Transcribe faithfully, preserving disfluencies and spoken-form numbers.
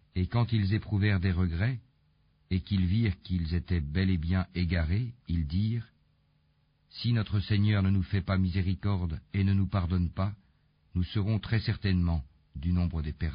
Et quand ils éprouvèrent des regrets, et qu'ils virent qu'ils étaient bel et bien égarés, ils dirent, « Si notre Seigneur ne nous fait pas miséricorde et ne nous pardonne pas, nous serons très certainement du nombre des perdants. »